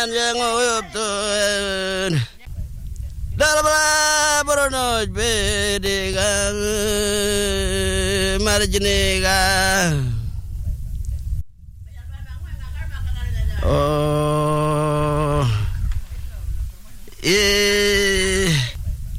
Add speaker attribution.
Speaker 1: man yang uyuptun dalbala boronoj bediga marjiniga oh